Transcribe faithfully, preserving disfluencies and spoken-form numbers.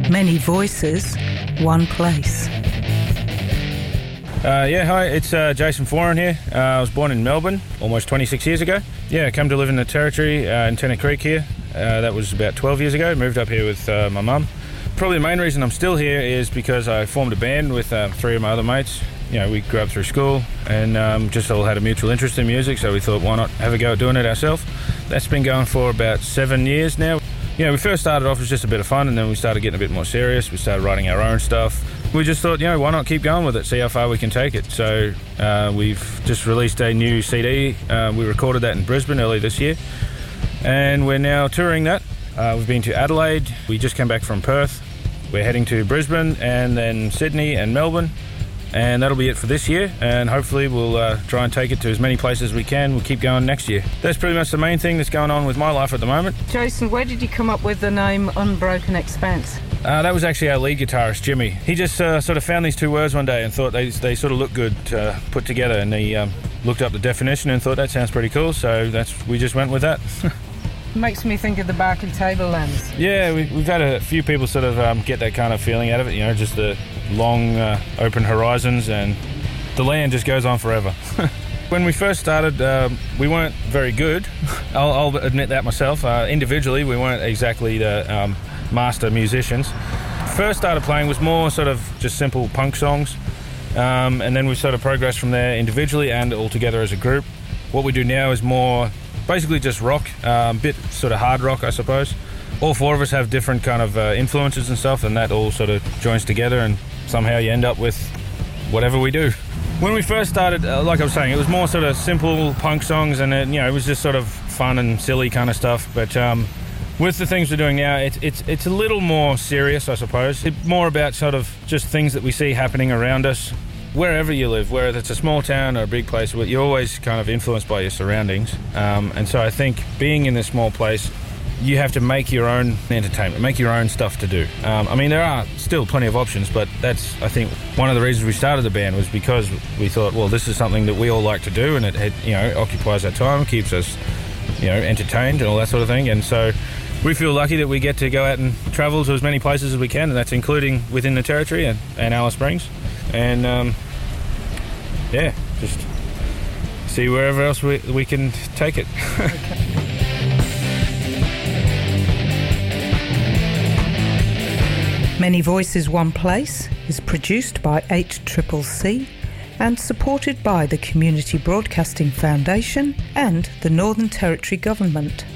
Many voices, one place. Uh, yeah, hi, it's uh, Jason Foran here. Uh, I was born in Melbourne almost twenty-six years ago. Yeah, I came to live in the Territory uh, in Tennant Creek here. Uh, that was about twelve years ago. Moved up here with uh, my mum. Probably the main reason I'm still here is because I formed a band with uh, three of my other mates. You know, we grew up through school and um, just all had a mutual interest in music, so we thought, why not have a go at doing it ourselves? That's been going for about seven years now. You know, we first started off as just a bit of fun, and then we started getting a bit more serious. We started writing our own stuff. We just thought, you know, why not keep going with it, see how far we can take it. So uh, we've just released a new C D. Uh, we recorded that in Brisbane early this year, and we're now touring that. Uh, we've been to Adelaide. We just came back from Perth. We're heading to Brisbane and then Sydney and Melbourne. And that'll be it for this year, and hopefully we'll uh, try and take it to as many places as we can. We'll keep going next year. That's pretty much the main thing that's going on with my life at the moment. Jason, where did you come up with the name Unbroken Expanse? Uh, that was actually our lead guitarist, Jimmy. He just uh, sort of found these two words one day and thought they they sort of looked good uh, put together, and he um, looked up the definition and thought that sounds pretty cool, so that's we just went with that. Makes me think of the Barking Tablelands. Yeah, we, we've had a few people sort of um, get that kind of feeling out of it, you know, just the long uh, open horizons, and the land just goes on forever. When we first started, um, we weren't very good. I'll, I'll admit that myself. Uh, individually, we weren't exactly the um, master musicians. First started playing was more sort of just simple punk songs, um, and then we sort of progressed from there individually and all together as a group. What we do now is more basically just rock, a um, bit sort of hard rock, I suppose. All four of us have different kind of uh, influences and stuff, and that all sort of joins together, and somehow you end up with whatever we do. When we first started, uh, like I was saying, it was more sort of simple punk songs, and it, you know, it was just sort of fun and silly kind of stuff. But um, with the things we're doing now, it's it's it's a little more serious, I suppose. It's more about sort of just things that we see happening around us. Wherever you live, whether it's a small town or a big place, you're always kind of influenced by your surroundings. Um, and so I think being in this small place, you have to make your own entertainment, make your own stuff to do. Um, I mean, there are still plenty of options, but that's, I think, one of the reasons we started the band was because we thought, well, this is something that we all like to do, and it, it you know, occupies our time, keeps us, you know, entertained and all that sort of thing. And so we feel lucky that we get to go out and travel to as many places as we can, and that's including within the Territory and, and Alice Springs. And um, yeah, just see wherever else we, we can take it. Many Voices, One Place is produced by H C C C and supported by the Community Broadcasting Foundation and the Northern Territory Government.